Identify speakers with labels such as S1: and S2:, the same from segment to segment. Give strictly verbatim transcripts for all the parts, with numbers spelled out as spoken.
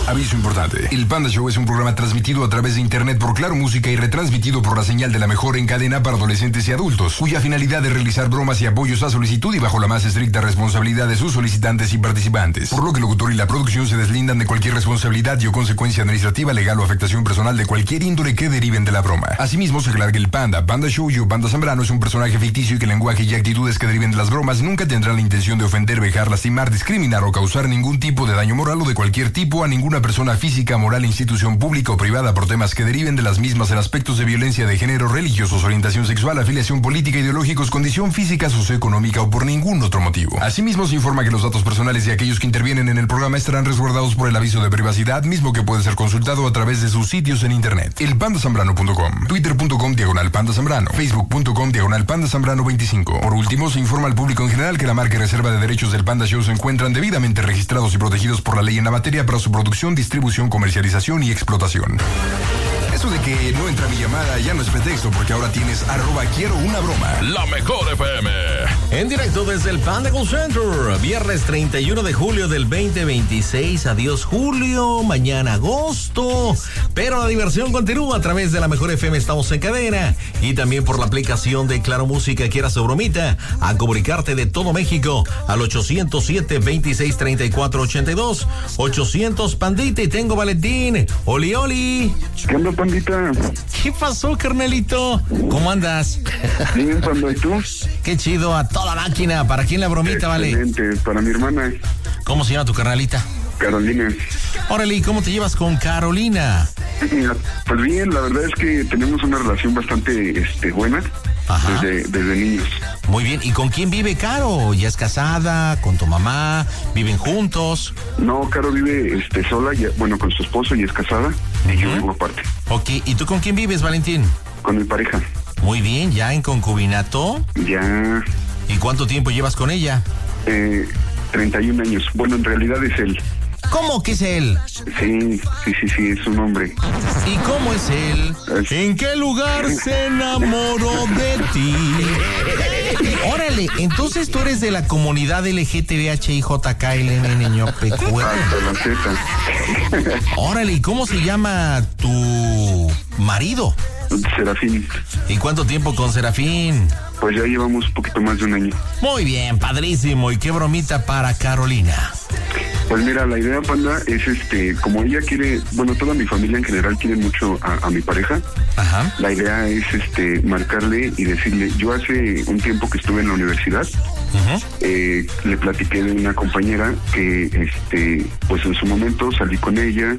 S1: Aviso importante. El Panda Show es un programa transmitido a través de internet por Claro Música y retransmitido por la señal de la mejor en cadena para adolescentes y adultos, cuya finalidad es realizar bromas y apoyos a solicitud y bajo la más estricta responsabilidad de sus solicitantes y participantes. Por lo que el locutor y la producción se deslindan de cualquier responsabilidad y o consecuencia administrativa, legal o afectación personal de cualquier índole que deriven de la broma. Asimismo, se aclara que el Panda, Panda Show y o Panda Zambrano es un personaje ficticio y que el lenguaje y actitudes que deriven de las bromas nunca tendrán la intención de ofender, vejar, lastimar, discriminar o causar ningún tipo de daño moral o de cualquier tipo a ninguna persona física, moral, institución pública o privada por temas que deriven de las mismas en aspectos de violencia de género, religiosos, orientación sexual, afiliación política, ideológicos, condición física, socioeconómica o por ningún otro motivo. Asimismo, se informa que los datos personales de aquellos que intervienen en el programa estarán resguardados por el aviso de privacidad, mismo que puede ser consultado a través de sus sitios en internet. el panda zambrano punto com, twitter punto com diagonal panda zambrano, facebook punto com diagonal panda zambrano veinticinco. Por último, se informa al público en general que la marca y reserva de derechos del Panda Show se encuentran debidamente registrados y protegidos por la ley en la materia para su producción, distribución, comercialización y explotación. Eso de que no entra mi llamada ya no es pretexto, porque ahora tienes arroba quiero una broma.
S2: La mejor F M.
S3: En directo desde el Panda Call Center, viernes treinta y uno de julio del veinte veintiséis. Adiós julio, mañana agosto. Pero la diversión continúa a través de la mejor F M. Estamos en cadena. Y también por la aplicación de Claro Música. Quieras su bromita, a comunicarte de todo México al ochocientos siete, veintiséis, treinta y cuatro, ochenta y dos. ochocientos Pandita y tengo Valentín. Oli, oli.
S4: ¿Qué onda, Pandita?
S3: ¿Qué pasó, carnalito? ¿Cómo andas?
S4: Bien, Panda, ¿y tú?
S3: Qué chido, a toda máquina. ¿Para quién la bromita, vale?
S4: Excelente, para mi hermana.
S3: ¿Cómo se llama tu carnalita?
S4: Carolina.
S3: Órale, ¿cómo te llevas con Carolina?
S4: Pues bien, la verdad es que tenemos una relación bastante este, buena.
S3: Ajá.
S4: Desde, desde niños.
S3: Muy bien, ¿y con quién vive Caro? ¿Ya es casada? ¿Con tu mamá? ¿Viven juntos?
S4: No, Caro vive este, sola, ya, bueno, con su esposo y es casada. Uh-huh. Y yo vivo aparte.
S3: Ok, ¿y tú con quién vives, Valentín?
S4: Con mi pareja.
S3: Muy bien, ¿ya en concubinato?
S4: Ya.
S3: ¿Y cuánto tiempo llevas con ella?
S4: Eh, treinta y un años. Bueno, en realidad es él.
S3: ¿Cómo que es él?
S4: Sí, sí, sí, sí, es un hombre.
S3: ¿Y cómo es él? Es... ¿En qué lugar se enamoró de ti? Órale, entonces tú eres de la comunidad L G T B H I J K L M N Ñ P Q R.
S4: Hasta la Z.
S3: Órale, ¿y cómo se llama tu marido?
S4: Serafín.
S3: ¿Y cuánto tiempo con Serafín?
S4: Pues ya llevamos un poquito más de un año.
S3: Muy bien, padrísimo. ¿Y qué bromita para Carolina?
S4: Pues mira, la idea, Panda, es este, como ella quiere, bueno, toda mi familia en general quiere mucho a, a mi pareja.
S3: Ajá.
S4: La idea es este, marcarle y decirle, yo hace un tiempo que estuve en la universidad, uh-huh. eh, le platiqué de una compañera que, este, pues en su momento salí con ella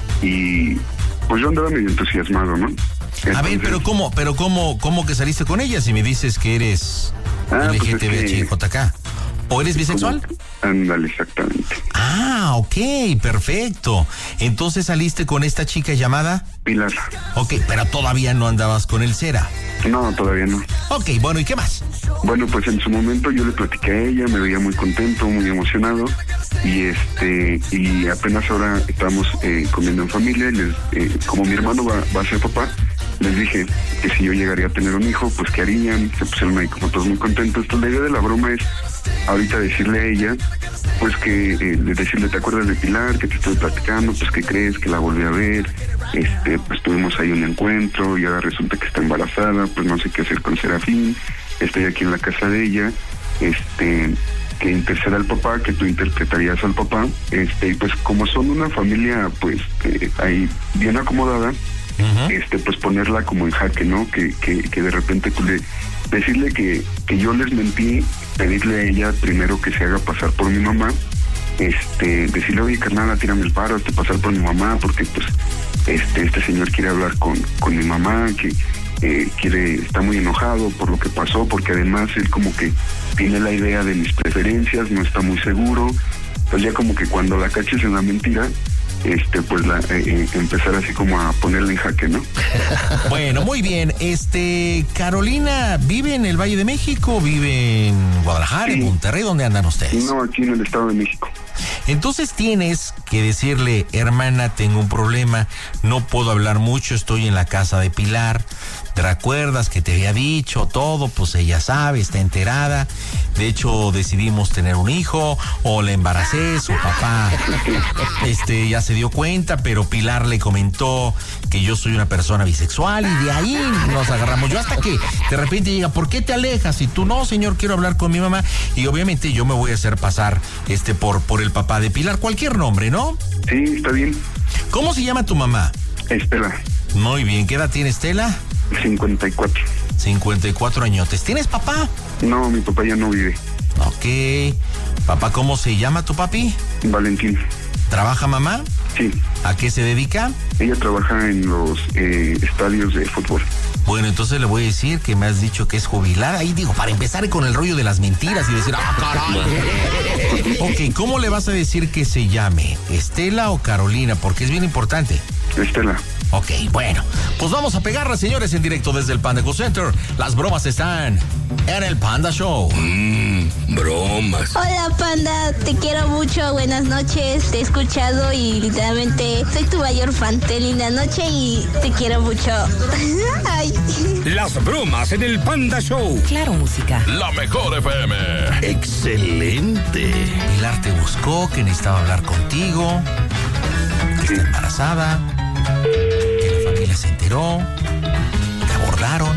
S4: y pues yo andaba medio entusiasmado, ¿no? Entonces,
S3: a ver, pero cómo, pero cómo, cómo que saliste con ella si me dices que eres
S4: ah,
S3: L G T B H I J K. Pues es que... ¿O eres bisexual?
S4: Ándale, exactamente.
S3: Ah, ok, perfecto. Entonces saliste con esta chica llamada
S4: Pilar.
S3: Ok, pero todavía no andabas con el Cera.
S4: No, todavía no.
S3: Ok, bueno, ¿y qué más?
S4: Bueno, pues en su momento yo le platiqué a ella, me veía muy contento, muy emocionado, y este y apenas ahora estamos eh, comiendo en familia, y les, eh, como mi hermano va, va a ser papá, les dije que si yo llegaría a tener un hijo, pues ¿qué harían? Se pusieron ahí como todos muy contentos. Entonces la idea de la broma es ahorita decirle a ella, pues que, eh, decirle, ¿te acuerdas de Pilar? Que te estoy platicando, pues ¿qué crees? Que la volví a ver, este, pues tuvimos ahí un encuentro y ahora resulta que está embarazada, pues no sé qué hacer con Serafín, estoy aquí en la casa de ella, este, que interceda al papá, que tú interpretarías al papá, este, y pues como son una familia, pues, eh, ahí bien acomodada, uh-huh. este, pues ponerla como en jaque, ¿no? Que, que, que de repente tú le, decirle que, que yo les mentí, pedirle a ella primero que se haga pasar por mi mamá, este, decirle, oye, carnal, tírame el paro, este, pasar por mi mamá, porque pues, este, este señor quiere hablar con, con mi mamá, que eh, quiere, está muy enojado por lo que pasó, porque además él como que tiene la idea de mis preferencias, no está muy seguro, pues ya como que cuando la caches en la mentira, este, pues la, eh, empezar así como a ponerla en jaque, ¿no?
S3: Bueno, muy bien. Este, Carolina, ¿vive en el Valle de México? ¿Vive en Guadalajara, sí. en Monterrey? ¿Dónde andan ustedes?
S4: No, aquí en el Estado de México.
S3: Entonces tienes que decirle, hermana, tengo un problema, no puedo hablar mucho, estoy en la casa de Pilar, ¿te recuerdas que te había dicho todo? Pues ella sabe, está enterada. De hecho, decidimos tener un hijo, o le embaracé, su papá este, ya se dio cuenta, pero Pilar le comentó que yo soy una persona bisexual y de ahí nos agarramos. Yo hasta que de repente llega, ¿por qué te alejas? Y tú, no, señor, quiero hablar con mi mamá. Y obviamente yo me voy a hacer pasar este por, por el papá de Pilar, cualquier nombre, ¿no?
S4: Sí, está bien.
S3: ¿Cómo se llama tu mamá?
S4: Estela.
S3: Muy bien, ¿qué edad tiene Estela?
S4: cincuenta y cuatro.
S3: cincuenta y cuatro añotes. ¿Tienes papá?
S4: No, mi papá ya no vive.
S3: Ok. Papá, ¿cómo se llama tu papi?
S4: Valentín.
S3: ¿Trabaja mamá?
S4: Sí.
S3: ¿A qué se dedica?
S4: Ella trabaja en los eh, estadios de fútbol.
S3: Bueno, entonces le voy a decir que me has dicho que es jubilada. Ahí digo, para empezar con el rollo de las mentiras y decir, ¡ah, caray! Ok, ¿cómo le vas a decir que se llame? ¿Estela o Carolina? Porque es bien importante.
S4: Estela.
S3: Ok, bueno, pues vamos a pegarla, señores, en directo desde el Panda Go Center. Las bromas están en el Panda Show.
S2: Mmm, bromas.
S5: Hola, Panda, te quiero mucho, buenas noches. Te he escuchado y literalmente soy tu mayor fan. Te linda noche y te quiero mucho. Ay.
S2: Las bromas en el Panda Show.
S6: Claro, música.
S2: La mejor F M. Excelente.
S3: Pilar te buscó, que necesitaba hablar contigo, que está embarazada, que la familia se enteró, te abordaron.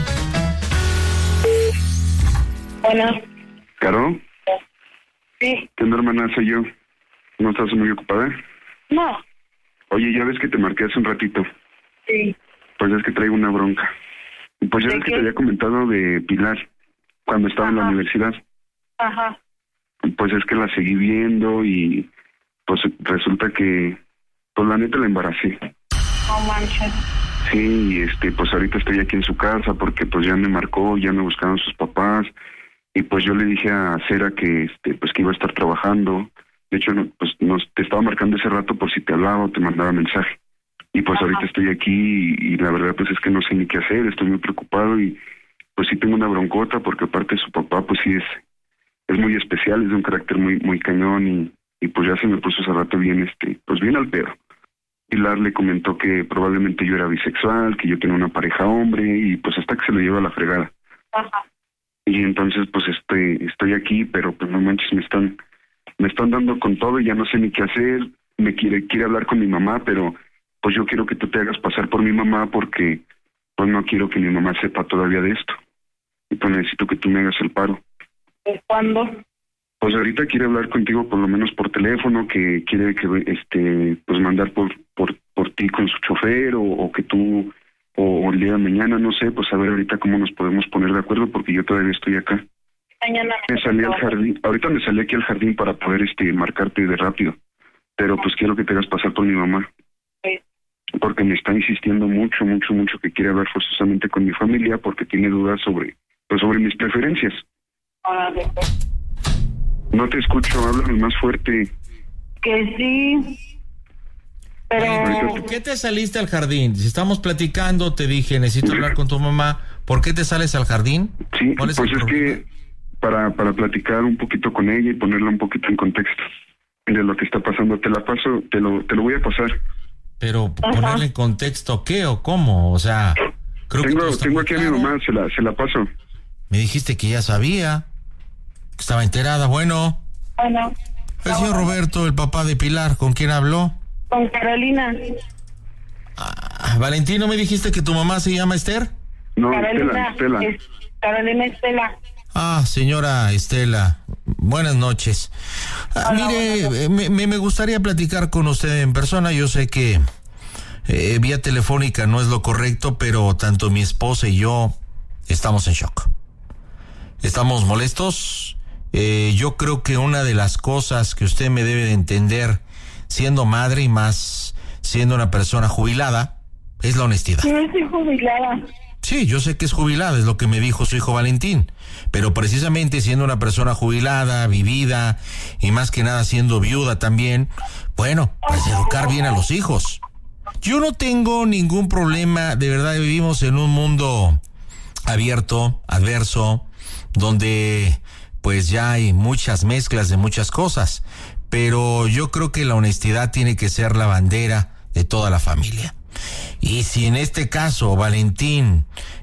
S7: Bueno.
S4: ¿Caro?
S7: Sí.
S4: ¿Qué onda, hermana? Soy yo. ¿No estás muy ocupada?
S7: No.
S4: Oye, ya ves que te marqué hace un ratito.
S7: Sí.
S4: Pues es que traigo una bronca. Pues ya
S7: ¿De
S4: ves que
S7: qué?
S4: te había comentado de Pilar cuando estaba en la
S7: Ajá.
S4: universidad.
S7: Ajá.
S4: Pues es que la seguí viendo y pues resulta que, pues la neta la embaracé.
S7: No manches.
S4: Sí, y este, pues ahorita estoy aquí en su casa porque pues ya me marcó, ya me buscaron sus papás y pues yo le dije a Cera que este, pues que iba a estar trabajando. De hecho, no, pues nos te estaba marcando ese rato por si te hablaba o te mandaba mensaje. Y pues
S7: Ajá.
S4: ahorita estoy aquí y, y la verdad pues es que no sé ni qué hacer, estoy muy preocupado y pues sí tengo una broncota porque aparte su papá pues sí es es muy especial, es de un carácter muy muy cañón y, y pues ya se me puso ese rato bien este, pues bien al pedo. Pilar le comentó que probablemente yo era bisexual, que yo tenía una pareja hombre y pues hasta que se lo lleva a la fregada.
S7: Ajá.
S4: Y entonces pues este estoy aquí, pero pues no manches, me están me están dando con todo y ya no sé ni qué hacer. Me quiere quiere hablar con mi mamá, pero pues yo quiero que tú te hagas pasar por mi mamá porque pues no quiero que mi mamá sepa todavía de esto. Y pues necesito que tú me hagas el paro.
S7: ¿De cuándo?
S4: Pues ahorita quiere hablar contigo por lo menos por teléfono, que quiere que este pues mandar por por por ti con su chofer o, o que tú o, o el día de mañana, no sé, pues a ver ahorita cómo nos podemos poner de acuerdo porque yo todavía estoy acá.
S7: Mañana
S4: Me salí al jardín, ahorita me salí aquí al jardín para poder este marcarte de rápido, pero pues quiero que te hagas pasar por mi mamá.
S7: Sí.
S4: Porque me está insistiendo mucho, mucho, mucho que quiere hablar forzosamente con mi familia porque tiene dudas sobre pues sobre mis preferencias.
S7: Órale, pues.
S4: No te escucho, háblame más fuerte.
S7: Que sí. Pero...
S3: ¿Por qué te saliste al jardín? Si estamos platicando, te dije, necesito hablar con tu mamá. ¿Por qué te sales al jardín?
S4: Sí,
S3: ¿Cuál
S4: pues
S3: es el
S4: es
S3: problema?
S4: que para, para platicar un poquito con ella y ponerla un poquito en contexto de lo que está pasando, te la paso, te lo, te lo voy a pasar.
S3: Pero
S7: Ajá.
S3: ponerle en contexto, ¿qué o cómo? O sea, creo que todo
S4: Tengo,
S3: está
S4: tengo
S3: muy
S4: aquí a mi
S3: claro.
S4: mamá, se la, se la paso.
S3: Me dijiste que ya sabía, que estaba enterada. Bueno,
S7: Bueno.
S3: el señor Roberto, el papá de Pilar, ¿con quién habló?
S7: Con Carolina.
S3: Ah, Valentino, ¿me dijiste que tu mamá se llama Esther?
S4: No,
S7: Carolina.
S4: Estela, Estela.
S7: Es- Carolina Estela.
S3: Ah, señora Estela, buenas noches. Ah,
S7: Hola,
S3: mire,
S7: buenas
S3: eh, me, me- me gustaría platicar con usted en persona. Yo sé que eh, vía telefónica no es lo correcto, pero tanto mi esposa y yo estamos en shock. Estamos molestos. Eh, yo creo que una de las cosas que usted me debe de entender, siendo madre y más siendo una persona jubilada, es la honestidad.
S7: Sí, estoy jubilada.
S3: Sí, yo sé que es jubilada, es lo que me dijo su hijo Valentín, pero precisamente siendo una persona jubilada, vivida y más que nada siendo viuda también, bueno, pues educar bien a los hijos. Yo no tengo ningún problema, de verdad vivimos en un mundo abierto, adverso, donde pues ya hay muchas mezclas de muchas cosas, pero yo creo que la honestidad tiene que ser la bandera de toda la familia. Y si en este caso Valentín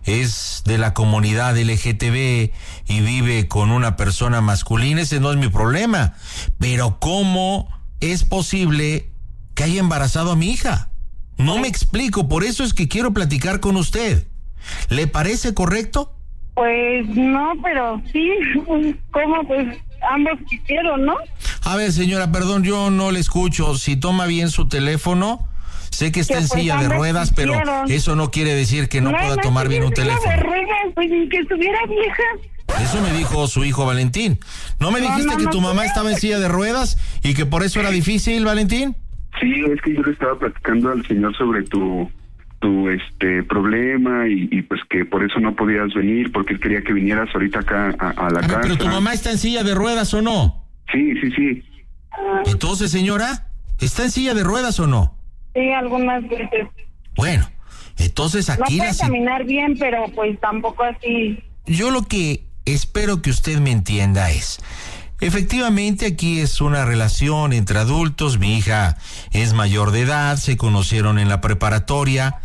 S3: es de la comunidad L G T B y vive con una persona masculina, ese no es mi problema. Pero ¿cómo es posible que haya embarazado a mi hija? No me explico, por eso es que quiero platicar con usted. ¿Le parece correcto?
S7: Pues no, pero sí, ¿cómo? Pues ambos quisieron, ¿no?
S3: A ver, señora, perdón, yo no le escucho. Si toma bien su teléfono, sé que está
S7: Que
S3: en
S7: pues
S3: silla de
S7: ambos
S3: ruedas, pero
S7: quisieron.
S3: eso no quiere decir que no,
S7: No,
S3: pueda
S7: no,
S3: tomar
S7: sí,
S3: bien un
S7: sí,
S3: teléfono.
S7: de ruedas, pues ni que estuviera vieja.
S3: Eso me dijo su hijo Valentín. ¿No me
S7: No,
S3: dijiste
S7: no,
S3: que
S7: no,
S3: tu mamá
S7: no.
S3: estaba en silla de ruedas y que por eso era difícil, Valentín?
S4: Sí, es que yo le estaba platicando al señor sobre tu tu este problema y, y pues que por eso no podías venir, porque él quería que vinieras ahorita acá a, a la
S3: A ver,
S4: casa.
S3: pero tu mamá está en silla de ruedas o no.
S4: Sí, sí, sí.
S3: Entonces, señora, ¿está en silla de ruedas o no?
S7: Sí, algunas veces.
S3: Bueno, entonces
S7: No
S3: aquí
S7: puede
S3: la...
S7: caminar bien, pero pues tampoco así.
S3: Yo lo que espero que usted me entienda es, efectivamente aquí es una relación entre adultos, mi hija es mayor de edad, se conocieron en la preparatoria,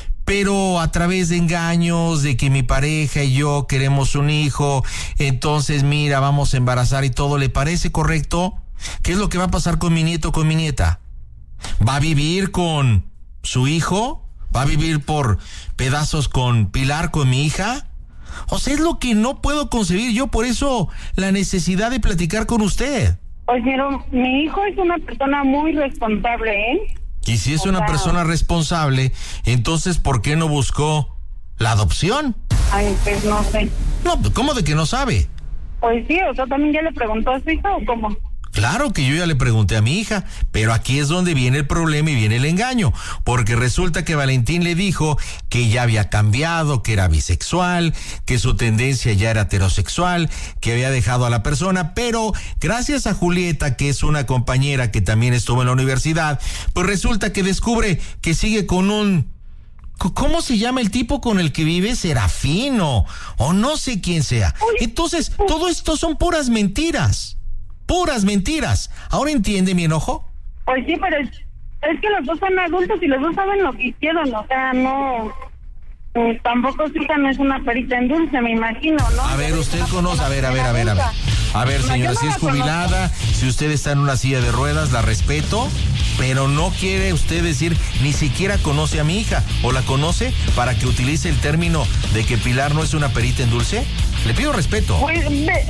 S3: pero a través de engaños, de que mi pareja y yo queremos un hijo, entonces mira, vamos a embarazar y todo, ¿le parece correcto? ¿Qué es lo que va a pasar con mi nieto, con mi nieta? ¿Va a vivir con su hijo? ¿Va a vivir por pedazos con Pilar, con mi hija? O sea, es lo que no puedo concebir yo, por eso la necesidad de platicar con usted.
S7: Pues mira, mi hijo es una persona muy responsable, ¿eh?
S3: Y si es
S7: O
S3: una
S7: sea,
S3: persona responsable, entonces ¿por qué no buscó la adopción?
S7: Ay, pues no sé.
S3: No, ¿cómo de que no sabe?
S7: Pues sí, o sea, también ya le preguntó a su hijo o cómo.
S3: Claro que yo ya le pregunté a mi hija, pero aquí es donde viene el problema y viene el engaño, porque resulta que Valentín le dijo que ya había cambiado, que era bisexual, que su tendencia ya era heterosexual, que había dejado a la persona, pero gracias a Julieta, que es una compañera que también estuvo en la universidad, pues resulta que descubre que sigue con un... ¿Cómo se llama el tipo con el que vive? Serafín o, o no sé quién sea. Entonces, todo esto son puras mentiras. Puras mentiras. ¿Ahora entiende mi enojo?
S7: Pues sí, pero es, es que los dos son adultos y los dos saben lo que hicieron, o sea, no... Pues tampoco su hija no es una perita en dulce, me imagino, ¿no?
S3: A ver, usted conoce, a ver, a ver, a ver, a ver. A ver, señora, si es jubilada, si usted está en una silla de ruedas, la respeto, pero no quiere usted decir, ni siquiera conoce a mi hija, o la conoce para que utilice el término de que Pilar no es una perita en dulce. Le pido respeto.
S7: Pues, ve,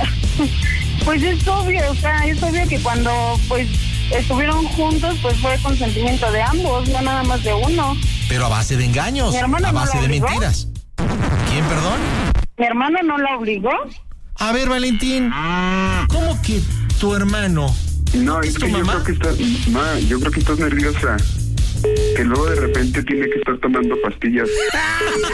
S7: pues es obvio, o sea, es obvio que cuando pues estuvieron juntos, pues fue consentimiento de ambos, no nada más de uno.
S3: Pero a base de engaños,
S7: ¿Mi hermano
S3: a
S7: no
S3: base
S7: la
S3: de
S7: obligó?
S3: mentiras. ¿Quién, perdón?
S7: ¿Mi hermano no la obligó?
S3: A ver, Valentín, ¿cómo que tu hermano?
S4: No,
S3: ¿Es
S4: es
S3: tu
S4: que yo
S3: mamá?
S4: creo que estás, ma, yo creo que estás nerviosa. Que luego de repente tiene que estar tomando pastillas.